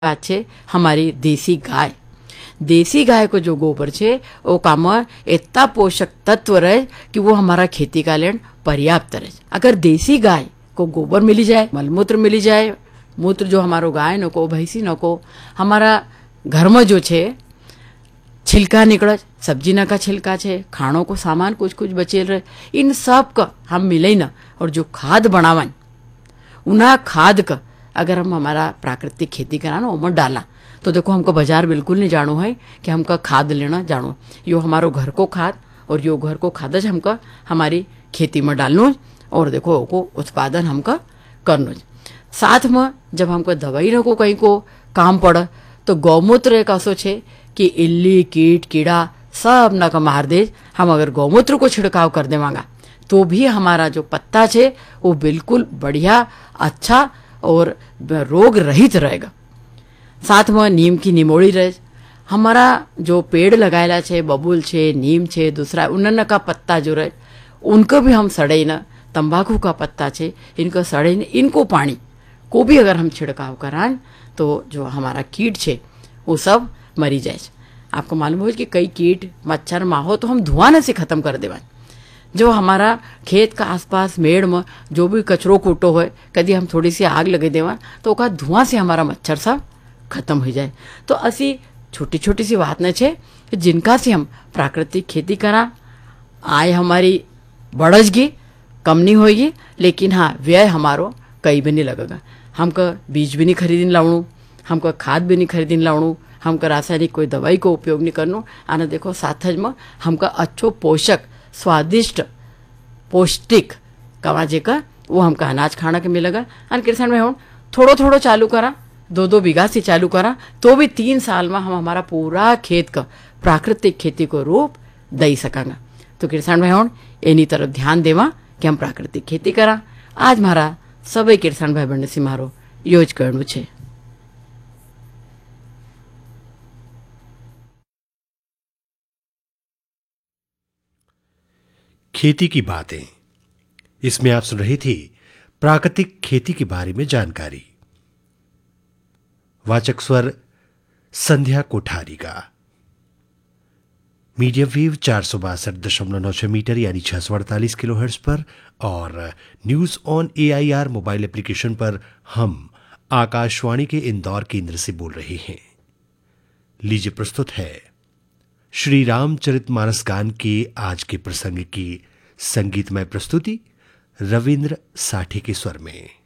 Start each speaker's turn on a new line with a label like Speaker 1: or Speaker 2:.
Speaker 1: बात छे हमारी देसी गाय को जो गोबर छे वो काम इतना पोषक तत्व रहे कि वो हमारा खेती का लेन पर्याप्त रहे। अगर देसी गाय को गोबर मिली जाए, मलमूत्र मिली जाए, मूत्र जो हमारो गाय न को भैंसी न को हमारा घर में जो छे छिलका निकल, सब्जी न का छिलका छे, खाणों को सामान कुछ कुछ बचेल रहे, इन सब का हम मिले न और जो खाद बनावन उना खाद का अगर हम हमारा प्राकृतिक खेती कराना उमर डाला तो देखो हमको बाजार बिल्कुल नहीं जानो है कि हमका खाद लेना जानो, यो हमारो घर को खाद और यो घर को खाद हमका हमारी खेती में डालनो और देखो को उत्पादन हमका करनो। साथ में जब हमको दवाई न को कहीं को काम पड़ तो गौमूत्र एक ऐसो छे कि इल्ली कीट कीड़ा सब न का मार दे। हम अगर गौमूत्र को छिड़काव कर देवांगा तो भी हमारा जो पत्ता छे वो बिल्कुल बढ़िया अच्छा और रोग रहित रहेगा। साथ में नीम की निमोड़ी रहे, हमारा जो पेड़ लगाएला छे बबूल छे नीम छे दूसरा उन्नन का पत्ता जो रहे उनको भी हम सड़े न, तंबाकू का पत्ता छे इनको सड़े न, इनको पानी को भी अगर हम छिड़काव कराएं तो जो हमारा कीट छे वो सब मरी जाए। आपको मालूम हो कि कई कीट मच्छर माहो तो हम धुआं से खत्म कर देवा। जो हमारा खेत का आसपास मेड़ में जो भी कचरो कूटो है कभी हम थोड़ी सी आग लगे देवा तो ओका धुआं से हमारा मच्छर सब खत्म हो जाए। तो असी छोटी छोटी सी बात न छे जिनका से हम प्राकृतिक खेती करा आय हमारी बढ़जगी कम नहीं होगी, लेकिन हाँ व्यय हमारो कहीं भी नहीं लगेगा। हमका बीज भी नहीं खरीदने लावणु, हमका खाद भी नहीं खरीदने लावणु, हमका रासायनिक कोई दवाई को उपयोग नहीं करनो। आने देखो साथ में हमका अच्छो पोषक स्वादिष्ट पौष्टिक कवाजे का वो हमका अनाज खाना के मिलेगा। अन किसान में हम थोड़ो थोड़ो चालू करा, 2-2 बीघा से चालू करा तो भी 3 साल में हम हमारा पूरा खेत का प्राकृतिक खेती को रूप दे सकांगा। तो किसान भाई एनी तरफ ध्यान देवा कि हम प्राकृतिक खेती करा। आज मारा सभी किसान भाई बहन से मारो योज करनु छे।
Speaker 2: खेती की बातें, इसमें आप सुन रही थी प्राकृतिक खेती के बारे में जानकारी। वाचक स्वर संध्या कोठारी का। मीडियम वेव 462.96 मीटर यानी 648 किलोहर्ट्ज पर और news on AIR mobile application पर हम आकाशवाणी के इंदौर केंद्र से बोल रहे हैं। लीजिए प्रस्तुत है श्री रामचरितमानस गान के आज के प्रसंग की संगीतमय प्रस्तुति रविंद्र साठे के स्वर में।